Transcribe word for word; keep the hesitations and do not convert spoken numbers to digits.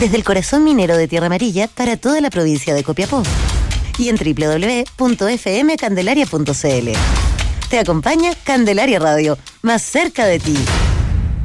desde el corazón minero de Tierra Amarilla para toda la provincia de Copiapó. Y en doble u doble u doble u punto f m candelaria punto c l. Te acompaña Candelaria Radio, más cerca de ti.